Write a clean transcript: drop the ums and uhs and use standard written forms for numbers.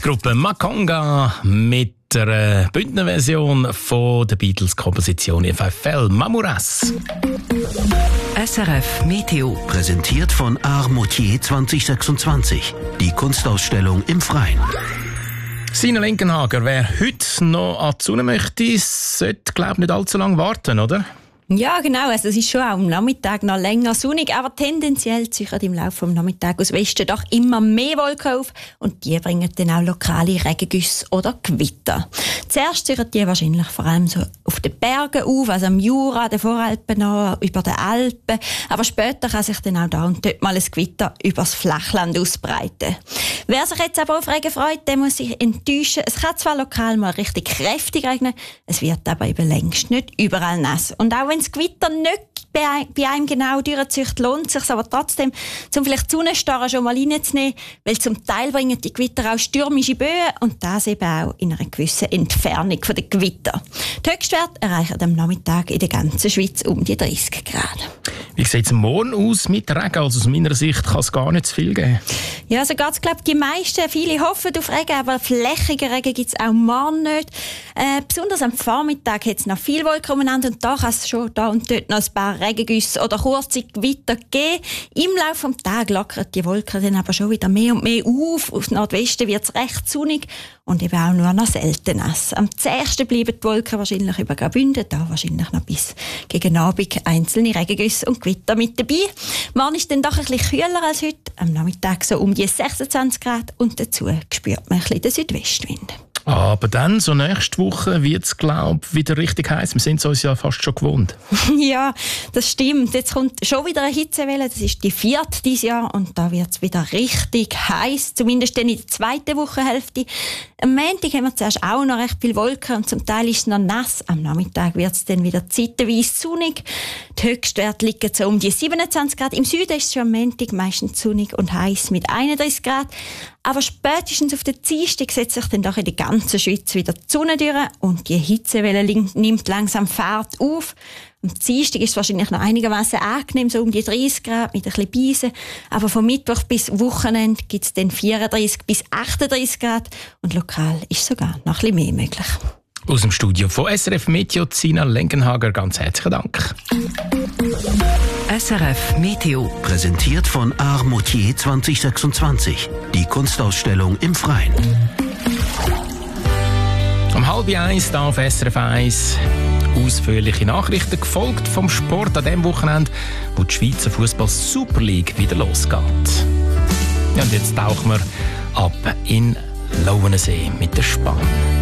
Gruppe Makonga mit der Bündnerversion von der Beatles-Komposition If I Fell Mamouras. SRF Meteo. Präsentiert von Art Moutier 2026. Die Kunstausstellung im Freien. Sina Lenkenhager, wer heute noch an die Sonne möchte, sollte, glaube ich, nicht allzu lange warten, oder? Ja, genau. Also es ist schon auch am Nachmittag noch länger sonnig, aber tendenziell ziehen im Laufe des Nachmittags aus Westen doch immer mehr Wolken auf und die bringen dann auch lokale Regengüsse oder Gewitter. Zuerst ziehen die wahrscheinlich vor allem so auf den Bergen auf, also am Jura, den Voralpen nach, über den Alpen, aber später kann sich dann auch da und dort mal ein Gewitter über das Flachland ausbreiten. Wer sich jetzt aber auf Regen freut, der muss sich enttäuschen. Es kann zwar lokal mal richtig kräftig regnen, es wird aber eben längst nicht überall nass. Und auch wenn das Gewitter nicht bei einem genau durchzieht, lohnt es sich aber trotzdem, um vielleicht die Sonnenstarre schon mal reinzunehmen, weil zum Teil bringen die Gewitter auch stürmische Böen und das eben auch in einer gewissen Entfernung von den Gewitter. Die Höchstwerte erreichen am Nachmittag in der ganzen Schweiz um die 30 Grad. Wie sieht es morgen aus mit Regen? Also aus meiner Sicht kann es gar nicht zu viel geben. Ja, so geht's, glaube ich, die meisten. Viele hoffen auf Regen, aber flächigen Regen gibt es auch morgen nicht. Besonders am Vormittag hat es noch viel Wolken umeinander und da kann es schon da und dort noch ein paar Regengüsse oder kurze Gewitter geben. Im Laufe des Tages lockern die Wolken dann aber schon wieder mehr und mehr auf. Aus Nordwesten wird es recht sonnig und eben auch nur noch selten nass. Am zähesten bleiben die Wolken wahrscheinlich über Graubünden, da wahrscheinlich noch bis gegen Abend einzelne Regengüsse und Gewitter mit dabei. Morgen ist dann doch ein bisschen kühler als heute. Am Nachmittag so um die 26 Grad und dazu spürt man ein bisschen den Südwestwind. Aber dann, so nächste Woche, wird es, glaube ich, wieder richtig heiß. Wir sind es uns ja fast schon gewohnt. Ja, das stimmt. Jetzt kommt schon wieder eine Hitzewelle. Das ist die 4. dieses Jahr. Und da wird es wieder richtig heiß. Zumindest dann in der zweiten Wochenhälfte. Am Montag haben wir zuerst auch noch recht viele Wolken und zum Teil ist es noch nass. Am Nachmittag wird es dann wieder zeitweise sonnig. Die Höchstwerte liegen so um die 27 Grad. Im Süden ist es schon am Montag meistens sonnig und heiß mit 31 Grad. Aber spätestens auf den Dienstag setzt sich dann doch in der ganzen Schweiz wieder die Sonne durch und die Hitzewelle nimmt langsam Fahrt auf. Am Dienstag ist es wahrscheinlich noch einigermaßen angenehm, so um die 30 Grad mit ein bisschen Beisen. Aber vom Mittwoch bis Wochenende gibt es dann 34 bis 38 Grad und lokal ist sogar noch ein bisschen mehr möglich. Aus dem Studio von SRF Meteo, Sina Lenkenhager, ganz herzlichen Dank. SRF Meteo. Präsentiert von Art Moutier 2026. Die Kunstausstellung im Freien. Um 12:30 hier auf SRF 1. Ausführliche Nachrichten, gefolgt vom Sport an dem Wochenende, wo die Schweizer Fußball Super League wieder losgeht. Ja, und jetzt tauchen wir ab in Lauenensee mit der Spann.